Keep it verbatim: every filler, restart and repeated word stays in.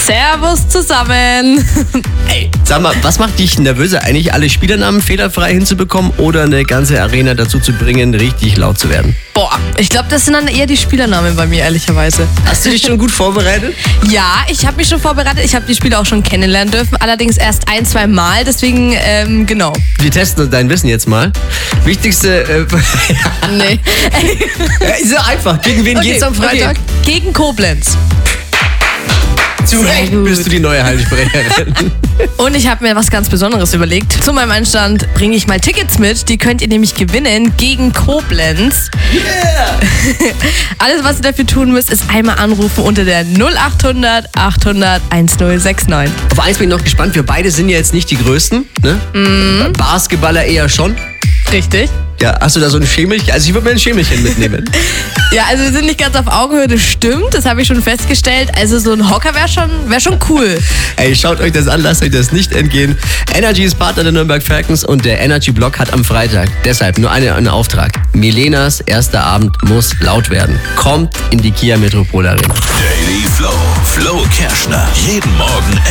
Servus zusammen. Ey, sag mal, was macht dich nervöser? Eigentlich alle Spielernamen fehlerfrei hinzubekommen oder eine ganze Arena dazu zu bringen, richtig laut zu werden? Boah, ich glaube, das sind dann eher die Spielernamen bei mir, ehrlicherweise. Hast du dich schon gut vorbereitet? Ja, ich habe mich schon vorbereitet. Ich habe die Spieler auch schon kennenlernen dürfen. Allerdings erst ein, zwei Mal. Deswegen, ähm, genau. Wir testen dein Wissen jetzt mal. Wichtigste... Äh, Nee. ja, ist ja einfach. Gegen wen Okay, geht's am Freitag? Okay. Gegen Koblenz. Zu Recht gut. bist du die neue Heilsprecherin. Und ich habe mir was ganz Besonderes überlegt. Zu meinem Einstand bringe ich mal Tickets mit. Die könnt ihr nämlich gewinnen gegen Koblenz. Yeah! Alles, was ihr dafür tun müsst, ist einmal anrufen unter der null acht hundert achthundert eins null sechs neun. Auf eins bin ich noch gespannt. Wir beide sind ja jetzt nicht die Größten. Ne? Mhm. Basketballer eher schon. Richtig. Ja, hast du da so ein Schämelchen? Also ich würde mir ein Schämelchen mitnehmen. Ja, also wir sind nicht ganz auf Augenhöhe, das stimmt. Das habe ich schon festgestellt. Also so ein Hocker wäre schon, wär schon cool. Ey, schaut euch das an, lasst euch das nicht entgehen. Energy ist Partner der Nürnberg Falcons und der Energy Block hat am Freitag deshalb nur einen, einen Auftrag. Milenas erster Abend muss laut werden. Kommt in die Kia Metropol Arena. Daily Flow. Flo Kerschner. Jeden Morgen